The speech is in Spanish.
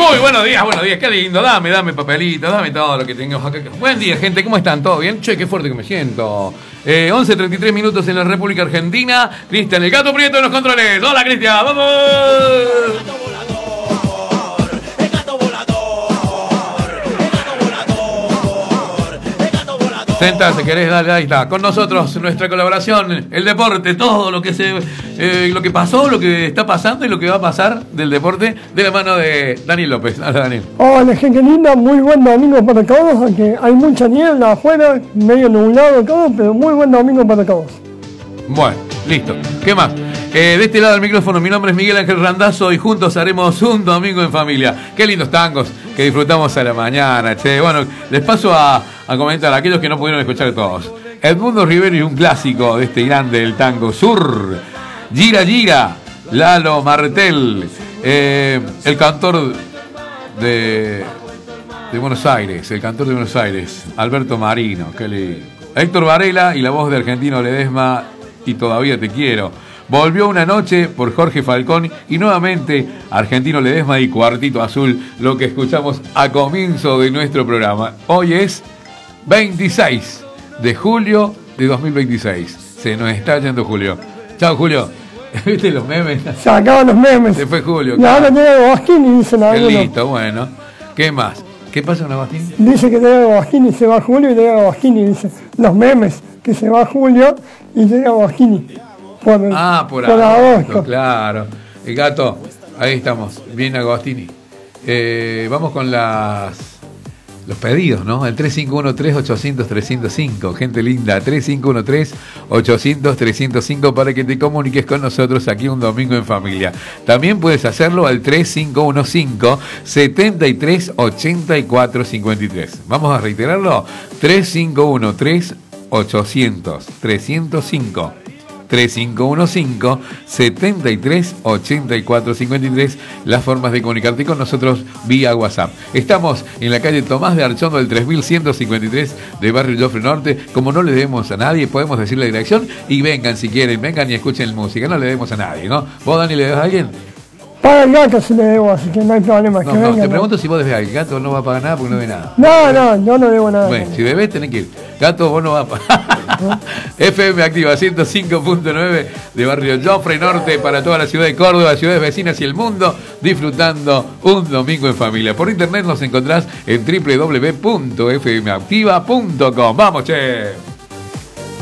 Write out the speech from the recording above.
Muy buenos días, qué lindo. Dame papelito, dame todo lo que tengo acá. Buen día, gente, ¿cómo están? ¿Todo bien? Che, qué fuerte que me siento. 11:33 minutos en la República Argentina. Cristian, el Gato Prieto en los controles. Hola, Cristian, ¡vamos! Senta, si querés, dale, ahí está. Con nosotros, nuestra colaboración, el deporte, todo lo que lo que pasó, lo que está pasando y lo que va a pasar del deporte, de la mano de Daniel López. Hola, Daniel. Hola, gente linda, muy buen domingo para todos, aunque hay mucha niebla afuera, medio nublado todo, pero muy buen domingo para todos. Bueno, listo. ¿Qué más? De este lado del micrófono, mi nombre es Miguel Ángel Randazzo y juntos haremos un domingo en familia. Qué lindos tangos que disfrutamos a la mañana, che. Bueno, les paso a comentar a aquellos que no pudieron escuchar todos. Edmundo Rivero y un clásico de este grande del tango sur. Gira Gira, Lalo Martel, el cantor de Buenos Aires, Alberto Marino, qué lindo. Héctor Varela y la voz de Argentino Ledesma y Todavía Te Quiero. Volvió una noche por Jorge Falcón y nuevamente Argentino Ledesma y Cuartito Azul, lo que escuchamos a comienzo de nuestro programa. Hoy es 26 de julio de 2026. Se nos está yendo Julio. Chao, Julio. ¿Viste los memes? Se acaban los memes. Se fue Julio. Y ahora tiene Bosquini, dicen algunos. Listo, bueno. ¿Qué más? ¿Qué pasa con Agostini? Dice que llega Bosquini, se va Julio y llega Bosquini, dice. Los memes, que se va Julio y llega Bosquini. Por agosto, claro. El Gato, ahí estamos, bien Agostini. Vamos con los pedidos, ¿no? El 3513-800-305, gente linda, 3513-800-305 para que te comuniques con nosotros aquí un domingo en familia. También puedes hacerlo al 3515-738453. Vamos a reiterarlo, 3513-800-305. 3515-738453, las formas de comunicarte con nosotros vía WhatsApp. Estamos en la calle Tomás de Archondo, del 3153 de Barrio Joffre Norte. Como no le debemos a nadie, podemos decir la dirección y vengan si quieren, vengan y escuchen música. No le debemos a nadie, ¿no? ¿Vos, Dani, le debes a alguien? Para el Gato si le debo, así que no hay problema. No, te pregunto si vos debes a alguien. Gato no va a pagar nada porque no debe nada. No, yo no debo nada. Bueno, si debes tenés que ir. Gato, vos no vas a pagar. FM Activa 105.9 de Barrio Joffre Norte para toda la ciudad de Córdoba, ciudades vecinas y el mundo, disfrutando un domingo en familia. Por internet nos encontrás en www.fmactiva.com. ¡Vamos, che!